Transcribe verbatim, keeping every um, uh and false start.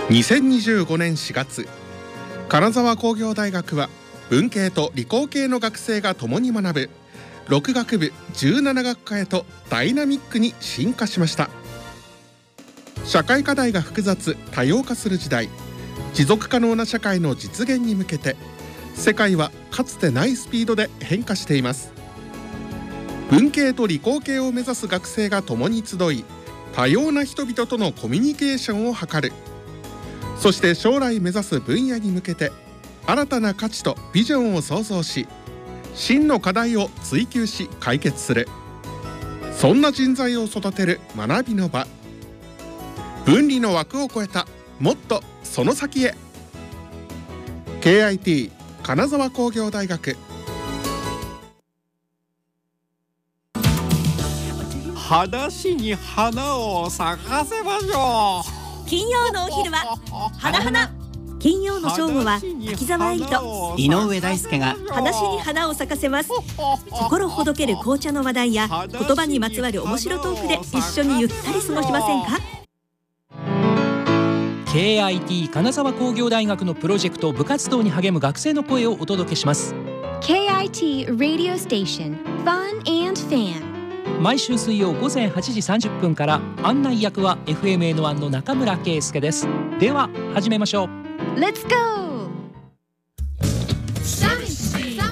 にせんにじゅうごねんしがつ、金沢工業大学は文系と理工系の学生が共に学ぶろく学部じゅうなな学科へとダイナミックに進化しました。社会課題が複雑多様化する時代、持続可能な社会の実現に向けて世界はかつてないスピードで変化しています。文系と理工系を目指す学生が共に集い、多様な人々とのコミュニケーションを図る。そして将来目指す分野に向けて新たな価値とビジョンを創造し、真の課題を追求し解決する。そんな人材を育てる学びの場。分離の枠を超えたもっとその先へ。 ケーアイティー 金沢工業大学。 裸足に花を咲かせましょう。 金曜のお昼は花花。金曜の正午は滝沢愛と井上大輔が裸足に花を咲かせます。心ほどける紅茶の話題や言葉にまつわる面白トークで一緒にゆったり過ごしませんか。 ケーアイティー 金沢工業大学のプロジェクト部活動に励む学生の声をお届けします。 ケーアイティー Radio Station Fun and Fan、 毎週水曜午前はちじさんじゅっぷんから。案内役は エフエムエヌワン の中村圭介です。では始めましょう。 Let's go!